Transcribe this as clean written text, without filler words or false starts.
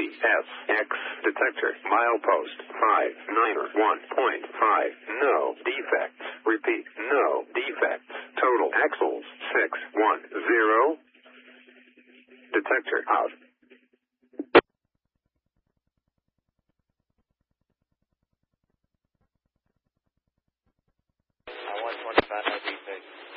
CSX detector. Milepost 591.5. No defects. Repeat, no defects. Total axles 610. Detector out. 125, no defects.